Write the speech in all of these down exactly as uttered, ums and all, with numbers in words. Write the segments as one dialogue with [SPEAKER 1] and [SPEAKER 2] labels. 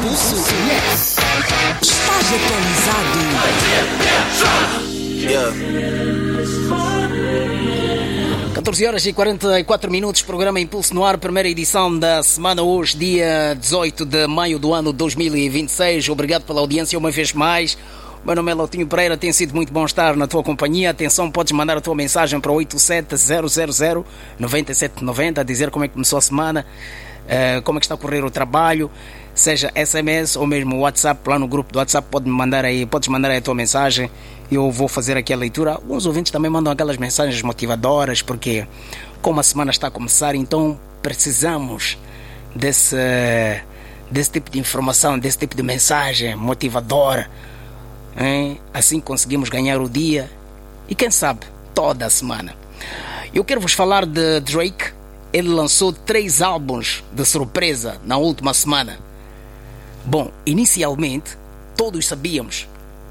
[SPEAKER 1] Impulso Yes. Estás atualizado.
[SPEAKER 2] Yeah.
[SPEAKER 3] catorze horas e quarenta e quatro minutos, programa Impulso no ar, primeira edição da semana, hoje, dia dezoito de maio do ano dois mil e vinte e seis. Obrigado pela audiência uma vez mais. O meu nome é Lautinho Pereira, tem sido muito bom estar na tua companhia. Atenção, podes mandar a tua mensagem para oito sete zero zero zero nove sete nove zero a dizer como é que começou a semana, uh, como é que está a correr o trabalho, seja S M S ou mesmo WhatsApp. Lá no grupo do WhatsApp pode mandar aí, podes mandar aí a tua mensagem e eu vou fazer aqui a leitura. Alguns ouvintes também mandam aquelas mensagens motivadoras, porque como a semana está a começar, então precisamos desse, desse tipo de informação, desse tipo de mensagem motivadora. Hein? Assim conseguimos ganhar o dia e quem sabe toda a semana. Eu quero vos falar de Drake. Ele lançou três álbuns de surpresa na última semana. Bom, inicialmente todos sabíamos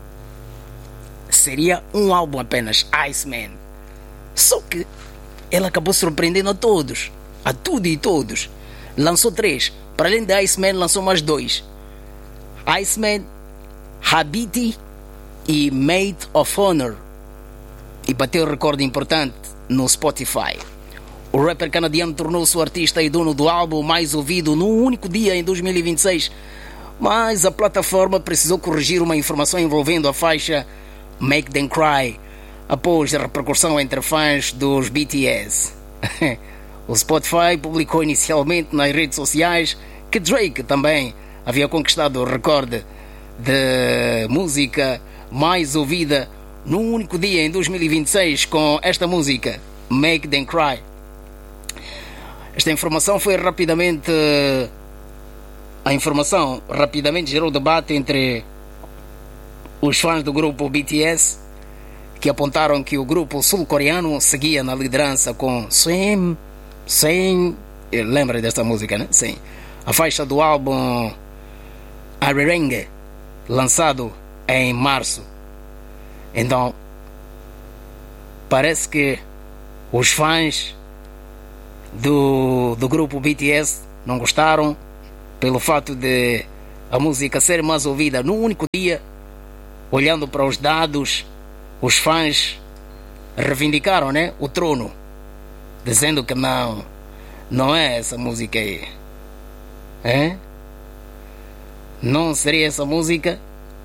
[SPEAKER 3] seria um álbum apenas, Iceman. Só que ele acabou surpreendendo a todos, a tudo e todos. Lançou três. Para além de Iceman, lançou mais dois: Iceman, Habiti e Maid of Honor, e bateu um recorde importante no Spotify. O rapper canadiano tornou-se o artista e dono do álbum mais ouvido num único dia em dois mil e vinte e seis, mas a plataforma precisou corrigir uma informação envolvendo a faixa Make Them Cry após a repercussão entre fãs dos B T S. O Spotify publicou inicialmente nas redes sociais que Drake também havia conquistado o recorde de música mais ouvida num único dia em dois mil e vinte e seis com esta música, Make Them Cry. Esta informação foi rapidamente a informação rapidamente gerou debate entre os fãs do grupo B T S, que apontaram que o grupo sul-coreano seguia na liderança com Swim, Swim, lembra desta música, né? Sim. A faixa do álbum Arirenge, lançado em março. Então parece que os fãs do, do grupo B T S não gostaram pelo fato de a música ser mais ouvida num único dia. Olhando para os dados, os fãs reivindicaram, né, o trono, dizendo que não, não é essa música aí. É? Não seria essa música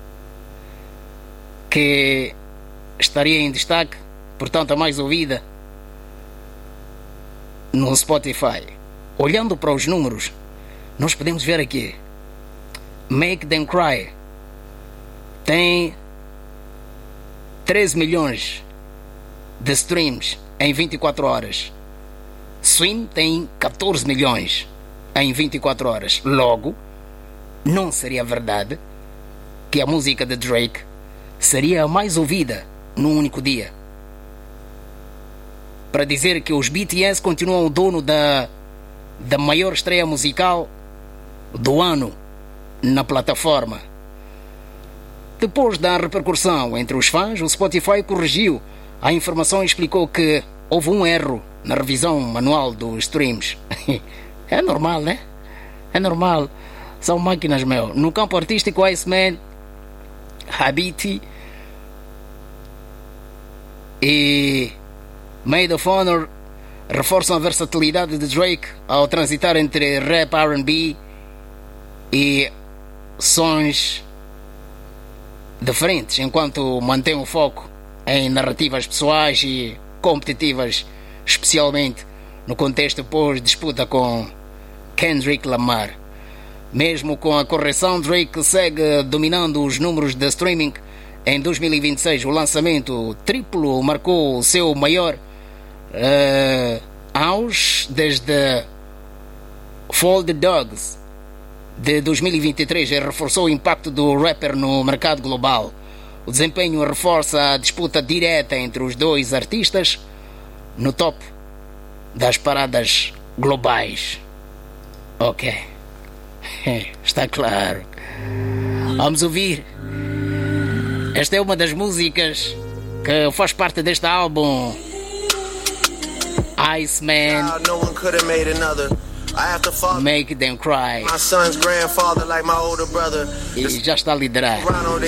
[SPEAKER 3] que estaria em destaque, portanto a mais ouvida no Spotify. Olhando para os números, nós podemos ver aqui, Make Them Cry tem treze milhões de streams em vinte e quatro horas. Swim tem catorze milhões em vinte e quatro horas. Logo, não seria verdade que a música de Drake seria a mais ouvida num único dia. Para dizer que os B T S continuam o dono da, da maior estreia musical do ano na plataforma. Depois da repercussão entre os fãs, o Spotify corrigiu a informação e explicou que houve um erro na revisão manual dos streams. É normal, né? É normal. São máquinas, meu. No campo artístico, Iceman, Habiti e Maid of Honor reforçam a versatilidade de Drake ao transitar entre rap, R and B e sons diferentes, enquanto mantém o foco em narrativas pessoais e competitivas, especialmente no contexto pós-disputa com Kendrick Lamar. Mesmo com a correção, Drake segue dominando os números de streaming. Em dois mil e vinte e seis, o lançamento triplo marcou o seu maior uh, auge desde Fall the Dogs de dois mil e vinte e três, e reforçou o impacto do rapper no mercado global. O desempenho reforça a disputa direta entre os dois artistas no top das paradas globais. Ok, está claro. Vamos ouvir. Esta é uma das músicas que faz parte deste álbum, Iceman.
[SPEAKER 2] No one could have made another. I have to follow
[SPEAKER 3] Make Them Cry.
[SPEAKER 2] my son's grandfather like my older brother.
[SPEAKER 3] E já está a liderar.